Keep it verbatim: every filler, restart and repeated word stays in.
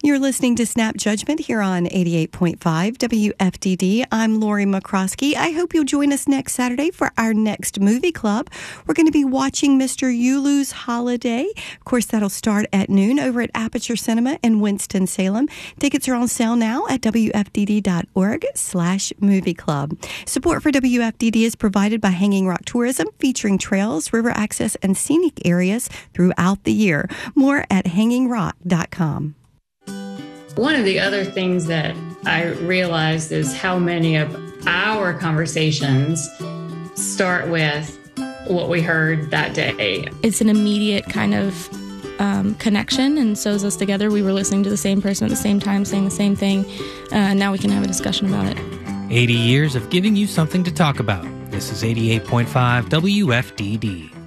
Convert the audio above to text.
You're listening to Snap Judgment here on eighty-eight point five W F D D. I'm Lori McCroskey. I hope you'll join us next Saturday for our next movie club. We're going to be watching Mister Yulu's Holiday. Of course, that'll start at noon over at Aperture Cinema in Winston-Salem. Tickets are on sale now at W F D D dot org slash movie club. Support for W F D D is provided by Hanging Rock Tourism, featuring trails, river access, and scenic areas throughout the year. More at hanging rock dot com. One of the other things that I realized is how many of our conversations start with what we heard that day. It's an immediate kind of um, connection and sews us together. We were listening to the same person at the same time, saying the same thing, uh, and now we can have a discussion about it. eighty years of giving you something to talk about. This is eighty-eight point five W F D D.